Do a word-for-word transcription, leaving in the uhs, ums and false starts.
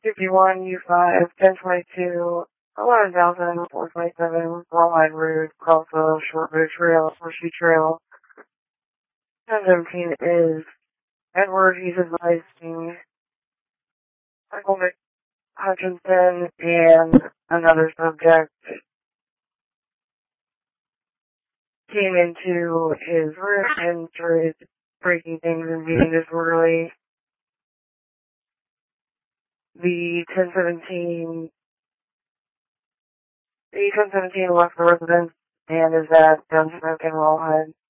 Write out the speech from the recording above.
fifty-one U five, ten twenty-two, eleven thousand, four twenty-seven, Rawhide Road, Crossville, Shortbow Trail, Horseshoe Trail. ten seventeen is Edward, he's advising Michael Hutchinson and another subject came into his room and started breaking things and being disorderly. The ten seventeen, the ten seventeen left the residence and is at Gunsmoke and Rawhide.